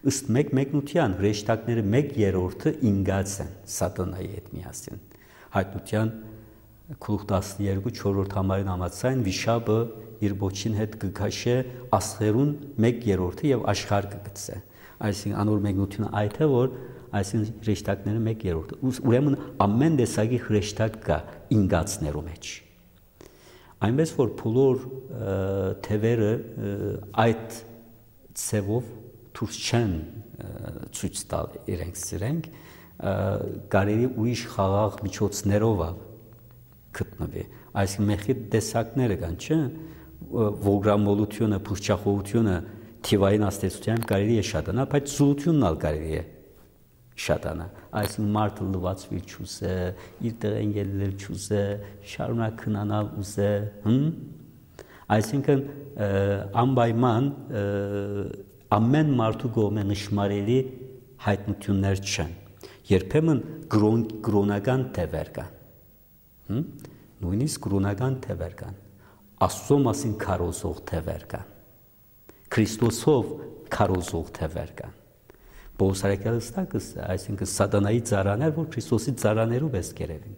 ըստ մեկ մեկնության հրեշտակները 1/3-ը ինգած են սատանայի հետ միասին։ Հայտնության Գլուխ 12 4-րդ համարին համաձայն վիշապը իր ոչին հետ կգաշե աստղերուն 1/3-ը եւ աշխարհ կգցե։ Այսինքն անոր մեկնությունը այդ է, որ այսինքն հրեշտակները 1/3-ը։ Ուրեմն ամեն տեսակի հրեշտակ կա ինգածներու մեջ։ Այնպես որ բոլոր թևերը այդ ցևով դուրս չեն ցույց տալ իրենք սիրենք, կարելի ուրիշ խաղաղ միջոցներով գտնվի։ Այսինքն մեխի տեսակները կան, չէ՞, ոգրամոլությունը, փուշչախոհությունը թիվային աստեցության կարելի է շատանալ, բայց զուլությունն ալ կարելի է շատանա։ Այսինքն մարդը լվացվի չուզե, իր տեղեն ելնել չուզե, շարունակ քնանալ ուզե, Այսինքն անպայման ամեն մարդու կողմէ նշմարելի հայտնություններ չեն։ Երբեմն կրոնական թևեր կան։ Նույնիսկ կրոնական թևեր կան։ Աստծո մասին քարոզող թևեր կան։ Քրիստոսով քարոզող թևեր կան։ Պողոս արաքյալը ստակս, այսինքն սատանայի ծառաներ, որ Քրիստոսի ծառաներով էս կերևին։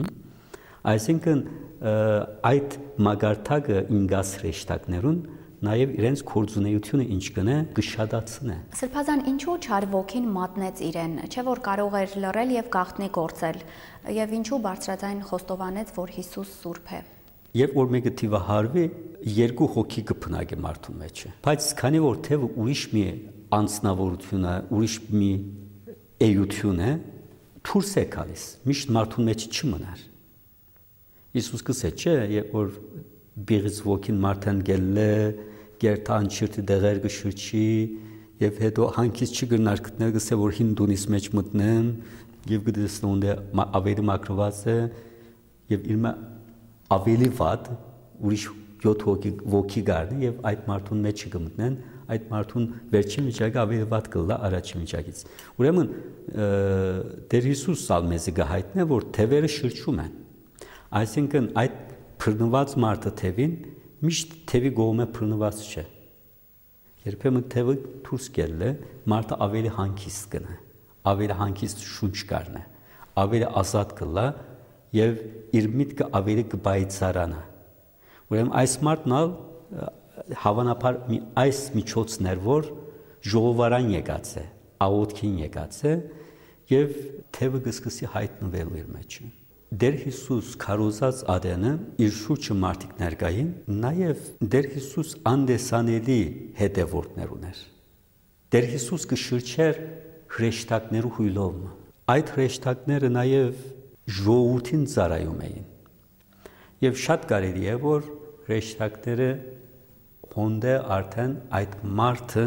Այսինքն այդ մագարտակը ինգաս հրեշտակներուն նաև իրենց կորձունեությունը ինչ կնե կշատացնե։ Սրբազան ինչու չար ոգին մատնեց իրեն, չէ որ կարող էր լռել եւ գաղտնի գործել, եւ ինչու բարձրաձայն խոստովանեց, որ Հիսուս սուրբ է։ Երբ որ մեկը թիվահարվի, երկու հոգի կփնագի մարդու մեջ։ Բայց քանի որ թևը ուրիշ մի անձնավորություն է, ուրիշ մի էություն է, դուրս է գալիս, միշտ մարդու մեջ չմնար։ Հիսուս կսե չէ, երբ որ բիղից ոգին մարդան գելլե, գերտա անչիրտի դեղեր կշրջի, եւ հետո հանքից չգնար գտնել կսե, որ հինդունիս մեջ մտնեմ, եւ գտեսնու ունդ ավելի մակրված է, եւ իր ավելի վատ, ուրիշ 7 ոգի գարնի եւ այդ մարդուն մեջ կմտնեն, այդ մարդուն վերջին վիճակը ավելի վատ կլա առաջին վիճակից։ Ուրեմն Տեր Հիսուս ալմեզի գահայտնե, որ թևերը շրջում են։ Այսինքն այդ փռնված մարդը թևին միշտ թևի գողմը փռնված չէ։ Երբեմն թևը դուրս գելը մարդը ավելի հանգիստ կնա, ավելի հանգիստ շունչ կառնա, ավելի ազատ կլա եւ իր միտքը ավելի կբայծարանա։ Ուրեմն այս մարդն ալ հավանաբար այս միջոցներ, որ ժողովարան եկած է, աղոթքին եկած է եւ թևը կսկսի հայտնվելու իր մեջ։ Դեր Հիսուս քարոզած ադենը իր շուրջը մարդիկ ներկային, նաև Դեր Հիսուս անդեսանելի հետևորդներ ուներ։ Դեր Հիսուս կշրջեր հրեշտակներու հույլով։ Այդ հրեշտակները նաև ժողովրդին ծառայում էին։ Եվ շատ կարելի է, որ հրեշտակները հոնդե արդեն այդ մարդը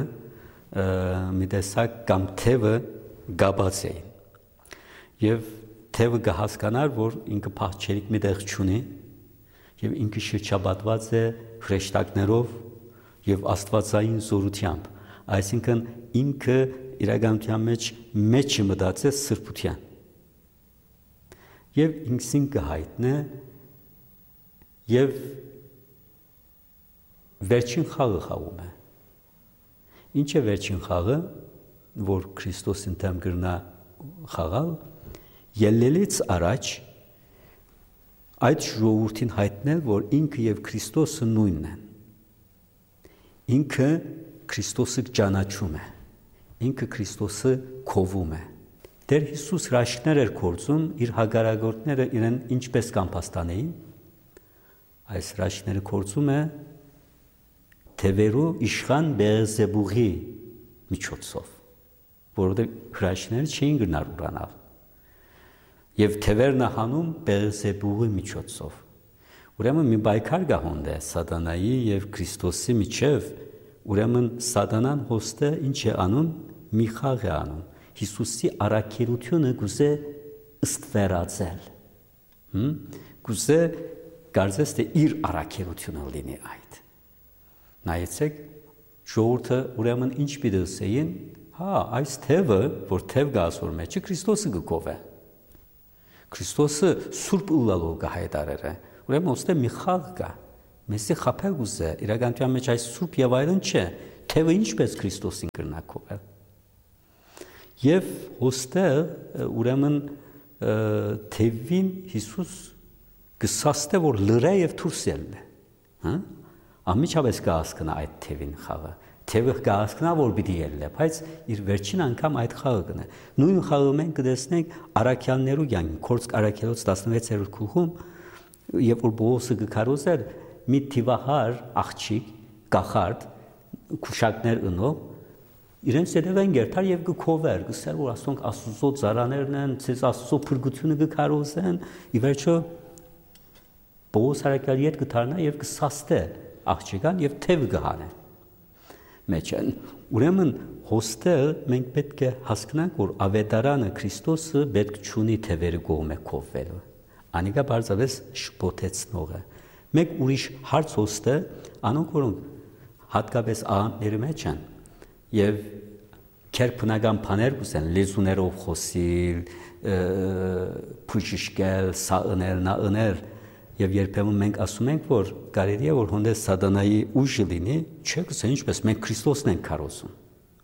մի տեսակ կամ թևը գաբած էին։ Եվ թևը կհասկանար, որ ինքը փախչելիք մի տեղ չունի եւ ինքը շրջապատված է հրեշտակներով եւ աստվածային զորությամբ, այսինքն ինքը իրականության մեջ մտածե սրբության եւ ինքսին կհայտնե եւ վերջին խաղը խաղում է։ Ինչ է վերջին խաղը, որ Քրիստոսին դեմ կրնա խաղալ, ելնելից առաջ այդ ժողովրդին հայտնել, որ ինքը եւ Քրիստոսը նույնն են։ Ինքը Քրիստոսը ճանաչում է, ինքը Քրիստոսը քովում է։ Տեր Հիսուս հրաշքներ էր գործում, իր հագարագործները իրեն ինչպես կամփաստանեին, այս հրաշքները գործում է թևերու իշխան Բեելզեբուղի միջոցով, որովհետև հրաշքները չէին գնար ուրանալ։ Եվ թևերն հանում Բեելզեբուղի միջոցով։ Ուրեմն մի բայկար կա հոնդե սատանայի եւ Քրիստոսի միջև, ուրեմն սատանան հոստը ինչ է անում, մի խաղ է անում։ Հիսուսի առաքելությունը գուզե ըստվերացել։ Գուզե կարծես թե իր առաքելությունը լինի այդ։ Նայեցեք, ժողովուրդը ուրեմն ինչ պիտի ասեին, հա, այս թևը, որ թև կա ասոր մեջը, Քրիստոսը կգովե։ Քրիստոսը սուրբ ուլալով կհայտարեր է, ուրեմն ոստե մի խաղ կա, մեզի խապել գուզե, իրականության մեջ այս սուրբ եւ այլն չէ, թևը ինչպես Քրիստոսին կրնա կովել։ Եվ հոստեղ ուրեմն թևին Հիսուս գսաստե որ լրե եւ դուրս ելնե, հա? Ամիջապես կհասկնա այդ թևին խաղը։ Թևը կհասկնա որ պիտի ելնե, բայց իր վերջին անգամ այդ խաղը կնե։ Նույն խաղը մենք կտեսնենք Արաքյաններու կյանքի, Քորձ Արաքելոց 16-րդ գլխում, երբ որ Բողոսը կքարոզեր մի թիվահար աղջիկ, կախարդ, քուշակներ ընող, իրենց հետևեն գերտար եւ կքովեր, կսեր որ ասոնք Աստծո ծառաներն են, ցեզ Աստծո փրկությունը կքարոզեն, ի վերջո Բողոս Արաքյալի հետ կդառնա եւ կսաստե աղջիկան եւ թևը կհանե։ Մեջն ուրեմն հոստել մենք պետք է հասկանանք որ ավետարանը Քրիստոսը պետք չունի թևերը կողմը կովվելու անիկա բարձրապես շփոթեցնող է մեկ ուրիշ հարց հոստը անոնք որոնք հատկապես աղանդների մեջ են եւ քերբնական բաներ կուսեն լեզուներով խոսիլ փուշիշկել սաընել նաընել Եվ երբեմն մենք ասում ենք, որ կարելի է որ հոնդես սատանայի ուժը լինի, չէ՞ գուցե ինչպես մենք Քրիստոսն ենք քարոզում։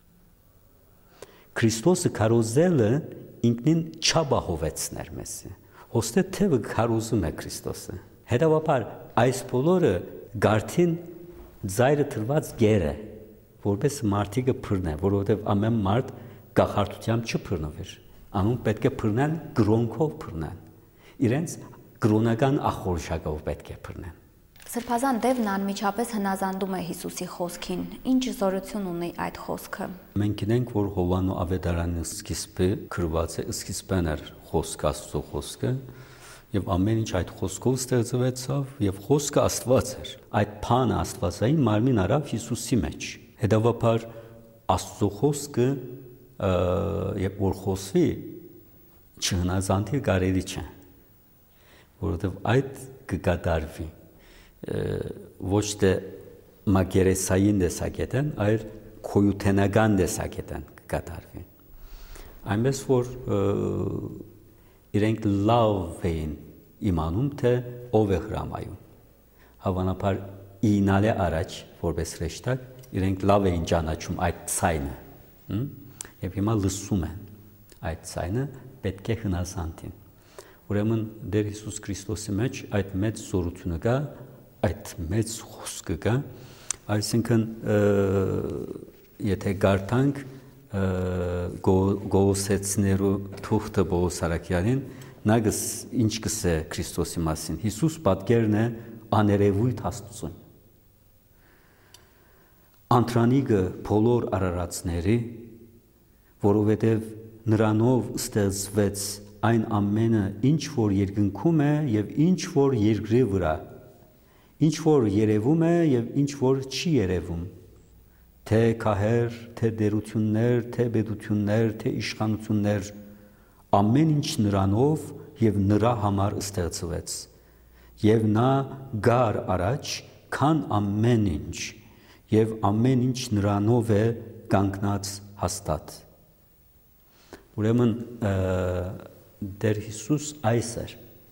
Քրիստոսը քարոզելը ինքնին չաբահովեցներ մեզ։ Հոստե թևը քարոզում է Քրիստոսը։ Հետևաբար այս բոլորը գարթին ծայրը թրված գեր է, որպես մարդիկը բռնե, որովհետև ամեն մարդ գախարտությամբ չբռնվեր։ Անուն պետք է բռնեն գրոնքով բռնեն։ Իրենց Գրոնական ախորժակով պետք է բռնեն։ Սրբազան Դևն անմիջապես հնազանդում է Հիսուսի խոսքին։ Ինչ զորություն ունի այդ խոսքը։ Մենք գիտենք, որ Հովանու ավետարանի սկիզբը գրված է, սկիզբն էր խոսքը, Աստծո խոսքը, եւ ամեն ինչ այդ խոսքով ստեղծվեցավ, եւ խոսքը Աստված էր։ Այդ բանը Աստվածային մարմին արավ Հիսուսի մեջ։ Հետևաբար Աստծո խոսքը, երբ որ խոսվի, չհնազանդի կարելի չէ։ Որովհետև այդ կկատարվի ոչ թե մակերեսային տեսակետն, այլ քոյութենական տեսակետն կկատարվի։ Այնպես որ իրենք լավ էին իմանում, թե ով է հրամայում։ Հավանաբար ինալե առաջ, որպես ռեշտակ, իրենք լավ էին ճանաչում այդ ցայնը, եւ հիմա լսում են այդ ցայնը, պետք է հնազանդին։ Ուրեմն Տեր Հիսուս Քրիստոսի մեջ այդ մեծ զորությունը կա, այդ մեծ խոսքը կա, այսինքն եթե գարտանք գոսեցներու թուղթը Բողոս Արաքյանին, նա ինչ կսե Քրիստոսի մասին։ Հիսուս պատկերն է աներևույթ Աստծուն։ Անտրանիգը բոլոր արարածների, որովհետև նրանով ստեղծվեց այն ամենը, ինչ որ երկնքում է եւ ինչ որ երկրի վրա, ինչ որ երևում է եւ ինչ որ չի երևում, թե քահեր, թե դերություններ, թե պետություններ, թե իշխանություններ, ամեն ինչ նրանով եւ նրա համար ստեղծվեց, եւ նա գար առաջ, քան ամեն ինչ, եւ ամեն ինչ նրանով է կանգնած հաստատ։ Ուրեմն Դեր Հիսուս այս էր։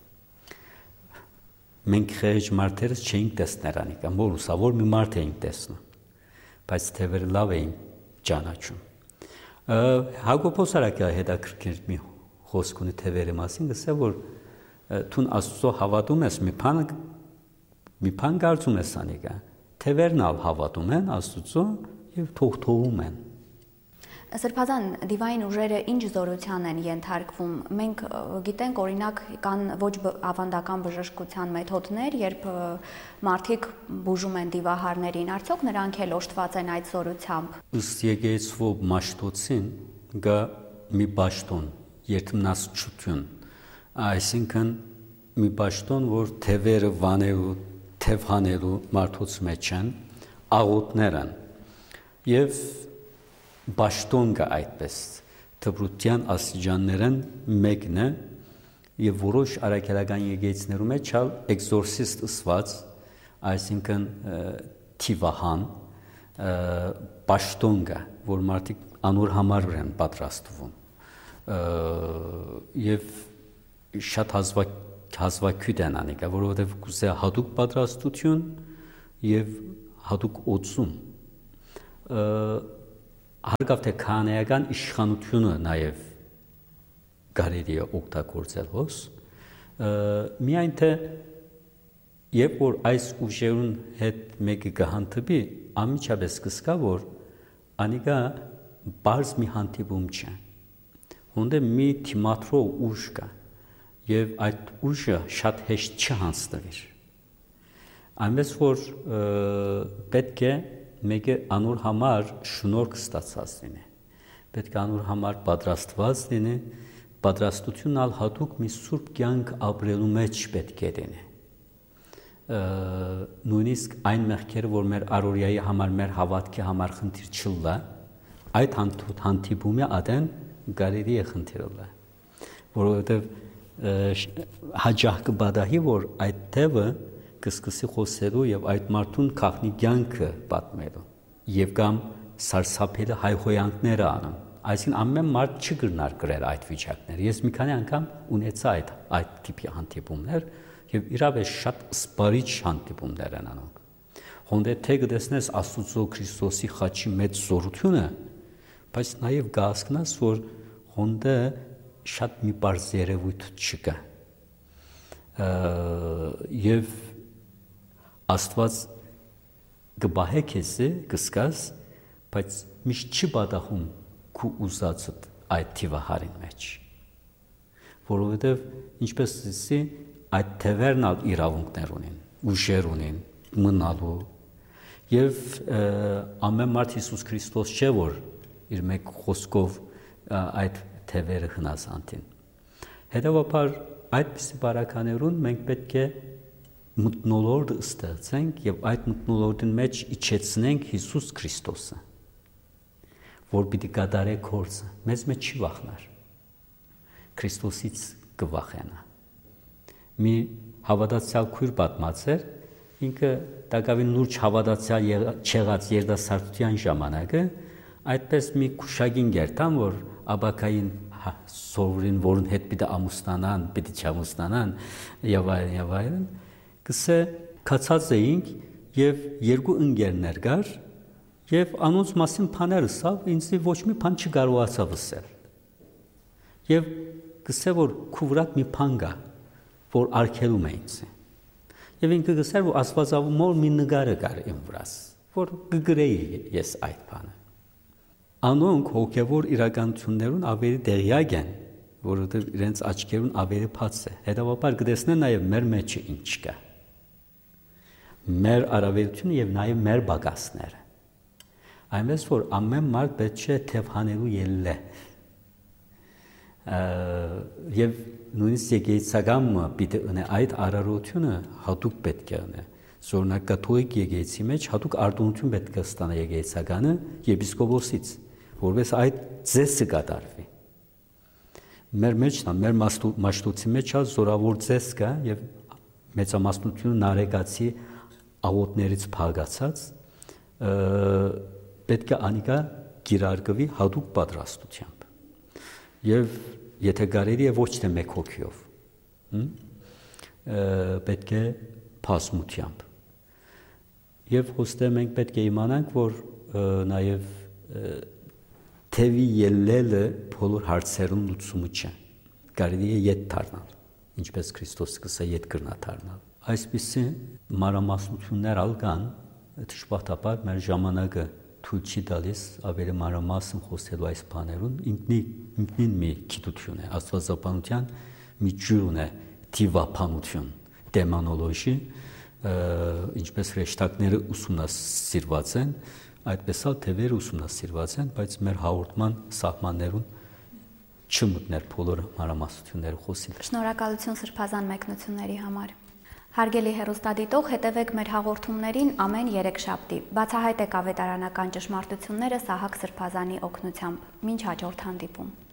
Մենք խեղճ մարդերս չէինք տեսներ անիկա, մորուսավոր մի մարդ էինք տեսնում, բայց թևերը լավ էին ճանաչում։ Հակոբոս Արաքյալը հետաքրքիր մի խոսք ունի թևերի մասին, ասել որ թուն Աստծո հավատում ես մի բան կարծում ես անիկա, թևերն ալ հավատում են Աստծո եւ թողթողում են։ Սրբազան դիվային ուժերը ինչ զորության են ենթարկվում։ Մենք գիտենք օրինակ կան ոչ ավանդական բժշկության մեթոդներ, երբ մարդիկ բուժում են դիվահարներին, արդյոք նրանք էլ օժտված են այդ զորությամբ։ Ըստ եկեղեցու մաշտոցին գա մի պաշտոն, երդմնասչություն, այսինքն մի պաշտոն, որ թևերը վանելու, թև հանելու մարդուց մեջ են, աղոթներ են եւ Բաշտոն կա այդպես, թբրության աստիճաններն մեկն է եւ որոշ արաքելական եկեղեցիներում է չալ էքզորսիստ ըսված, այսինքն թիվահան, բաշտոն կա, որ մարդիկ անոր համար են պատրաստվում եւ շատ հազվագյուտ են անիկա, որովհետեւ կուզե հատուկ պատրաստություն եւ հատուկ օծում հարգավ թե քահանայական իշխանությունը նաև կարելի է օգտագործել հոս, միայն թե երբ որ այս ուժերուն հետ մեկը կհանդիպի, անմիջապես կզգա, որ անիկա բարձ մի հանդիպում չէ, հոնդե մի թիմադրող ուժ կա, եւ այդ ուժը շատ հեշտ չհանձնվի։ Այնպես որ պետք է մեկը անոր համար շնորհք ստացած լինի, պետք է անոր համար պատրաստված լինի, պատրաստությունն ալ հատուկ մի սուրբ կյանք ապրելու մեջ պետք է լինի։ Նույնիսկ այն մեղքերը, որ մեր առօրյայի համար, մեր հավատքի համար խնդիր չլա, այդ հանդիպումը ադեն կարելի է խնդիրը, որովհետև հաջող կբադահի, որ այդ թևը կսկսի խոսելու եւ այդ մարդուն քաղնի կյանքը պատմելու եւ կամ սարսափելի հայհոյանքները անում, այսինքն ամեն մարդ չգրնար գրել այդ վիճակները։ Ես մի քանի անգամ ունեցա այդ տիպի հանդիպումներ եւ իրավես շատ սպարիչ հանդիպումներ են անում։ Հոնդե թե գտեսնես Աստծո Քրիստոսի խաչի մեծ զորությունը, բայց նաեւ կհասկանաս, որ հոնդե շատ մի բարձ երևույթ չկա։ Եվ Աստված կբահե քեզի, կսկաս, բայց միշտ չի պատահում քու ուզածդ այդ թիվահարին մեջ, որովհետև ինչպես ասի, այդ թևերն ալ իրավունքներ ունին, ուժեր ունին, մնալու, եւ ամեն մարդ Հիսուս Քրիստոս չէ, որ իր մեկ խոսքով այդ թևերը հնազանդին։ Հետևաբար այդպիսի բարականերուն մենք պետք է մթնոլորտ ստեղծենք եւ այդ մթնոլորտին մեջ իջեցնենք Հիսուս Քրիստոսը, որ պիտի կատարե գործը, մեզ մեջ չի վախնար, Քրիստոսից կվախենա։ Մի հավատացյալ քույր պատմած էր, ինքը տակավին լուրջ հավատացյալ չեղած երիտասարդության ժամանակը այդպես մի քուշագին գերտան, որ աբակային սովորին, որն հետ պիտի ամուսնանան, պիտի չամուսնանան եւ այլն, կսե կացած էինք եւ երկու ընկերներ կար եւ անոնց մասին բաներ ասավ, ինձ ոչ մի բան չկարողացավ ասել։ Եվ կսե որ քուվրակ մի բան կա, որ արգելում է ինձ։ Եվ ինքը գսեր, որ Աստվածավումոր մի նկարը կար իմ վրաս, որ կգրեի ես այդ բանը։ Անոնք հոգևոր իրականություններուն ավելի տեղյակ են, որովհետև իրենց աչքերուն ավելի բաց է։ Հետևաբար կտեսնեն նաև մեր մեջը ինչ կա։ Մեր առավելությունը եւ նաև մեր բագասները։ Այնպես որ ամեն մարդ պետք է թևանելու ելլե։ Եվ նույնիսկ եկեղեցակամը պիտի ունե այդ արարողությունը հատուկ պետք է ունե։ Զորնակ կաթողիկ եկեղեցի մեջ հատուկ արտոնություն պետք է ստանա եկեղեցականը եպիսկոպոսից, որպես այդ ձեսը կատարվի։ Մեր մեջն է, մեր մաշտոցի մեջ է զորավոր ձես կա եւ մեծամասնությունը նարեկացի աղոտներից փագացած պետք է անիկա կիրարկվի հատուկ պատրաստությամբ։ Եվ եթե կարելի է ոչ թե մեկ հոգիով, պետք է բազմությամբ։ Եվ հոստե մենք պետք է իմանանք, որ նաև թևի ելլելը բոլոր հարցերուն լուծումը չէ։ Կարելի է ետ դառնալ, ինչպես Քրիստոսը կսա ետ կրնա դառնալ։ Այսպիսի մանրամասնություններ ալ կան, դժբախտաբար մեր ժամանակը թույլ չի տալիս ավելի մանրամասն խոսելու այս բաներուն, ինքնին մի գիտություն է, աստվածաբանության մի ջուրն է, թիվապանություն, դեմանոլոգի, ինչպես հրեշտակները ուսումնասիրված են, այդպես էլ թևերը ուսումնասիրված են, բայց մեր հաղորդման սահմաններուն չմտներ բոլոր մանրամասնությունները խոսիլ։ Շնորհակալություն սրբազան մեկնությունների համար։ Հարգելի հեռուստադիտող, հետևեք մեր հաղորդումներին ամեն երեքշաբթի։ Բացահայտեք ավետարանական ճշմարտությունները Սահակ Սրբազանի օգնությամբ։ Մինչ հաջորդ հանդիպում։